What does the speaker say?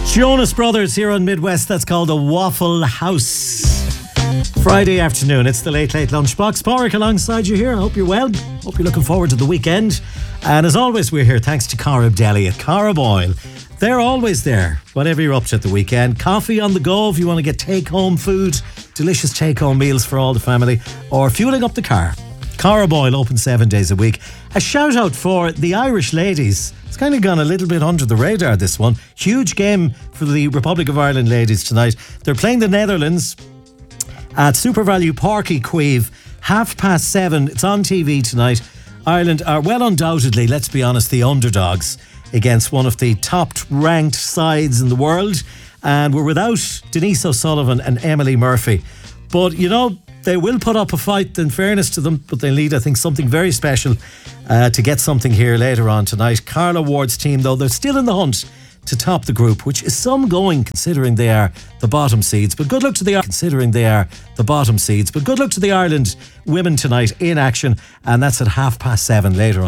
Jonas Brothers here on Midwest. That's called a Waffle House. Friday afternoon, it's the Late Late Lunchbox. Porrick alongside you here. I hope you're well. Hope you're looking forward to the weekend. And as always, we're here thanks to Carib Deli at Carib Oil. They're always there, whatever you're up to at the weekend. Coffee on the go if you want to get take-home food, delicious take-home meals for all the family, or fueling up the car. Carib Oil open 7 days a week. A shout out for the Irish ladies. It's kind of gone a little bit under the radar, this one. Huge game for the Republic of Ireland ladies tonight. They're playing the Netherlands at Super Value Porky Queeve, 7:30. It's on TV tonight. Ireland are well undoubtedly, let's be honest, the underdogs against one of the top ranked sides in the world. And we're without Denise O'Sullivan and Emily Murphy. But, you know, they will put up a fight, in fairness to them, but they need, I think, something very special to get something here later on tonight. Carla Ward's team, though, they're still in the hunt to top the group, which is some going considering they are the bottom seeds. But good luck to the Ireland women tonight in action, and that's at 7:30 later on.